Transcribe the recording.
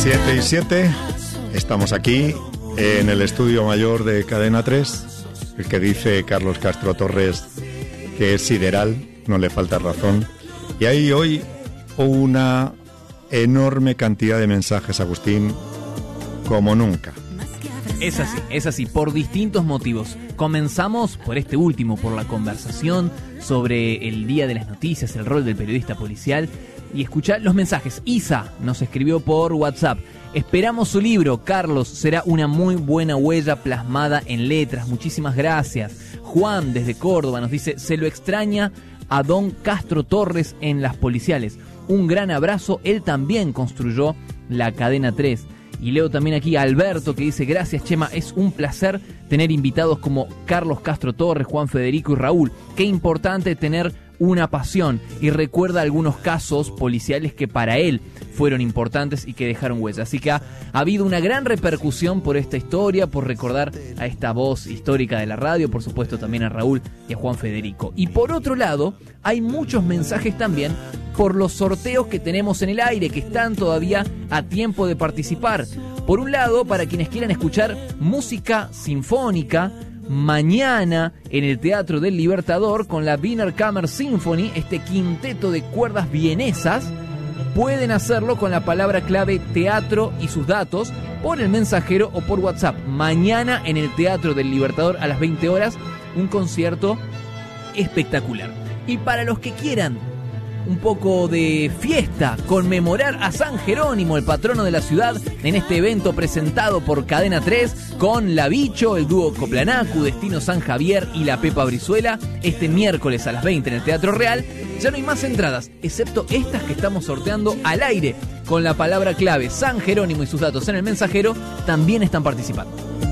7:07, estamos aquí en el estudio mayor de Cadena 3, el que dice Carlos Castro Torres que es sideral, no le falta razón. Y hay hoy una enorme cantidad de mensajes, Agustín, como nunca. Es así, por distintos motivos. Comenzamos por este último, por la conversación sobre el día de las noticias, el rol del periodista policial. Y escuchá los mensajes. Isa nos escribió por WhatsApp: esperamos su libro, Carlos, será una muy buena huella plasmada en letras, muchísimas gracias. Juan desde Córdoba nos dice: se lo extraña a don Castro Torres en Las Policiales, un gran abrazo, él también construyó la Cadena 3. Y leo también aquí a Alberto que dice: gracias, Chema, es un placer tener invitados como Carlos Castro Torres, Juan Federico y Raúl. Qué importante tener una pasión, y recuerda algunos casos policiales que para él fueron importantes y que dejaron huella. Así que ha habido una gran repercusión por esta historia, por recordar a esta voz histórica de la radio, por supuesto también a Raúl y a Juan Federico. Y por otro lado, hay muchos mensajes también por los sorteos que tenemos en el aire, que están todavía a tiempo de participar. Por un lado, para quienes quieran escuchar música sinfónica, mañana en el Teatro del Libertador con la Wiener Kammer Symphony, este quinteto de cuerdas vienesas, pueden hacerlo con la palabra clave teatro y sus datos por el mensajero o por WhatsApp. Mañana en el Teatro del Libertador a las 20 horas, un concierto espectacular. Y para los que quieran un poco de fiesta, conmemorar a San Jerónimo, el patrono de la ciudad, en este evento presentado por Cadena 3 con La Bicho, el dúo Coplanacu, Destino San Javier y la Pepa Brizuela, este miércoles a las 20 en el Teatro Real. Ya no hay más entradas, excepto estas que estamos sorteando al aire con la palabra clave San Jerónimo y sus datos en el mensajero. También están participando.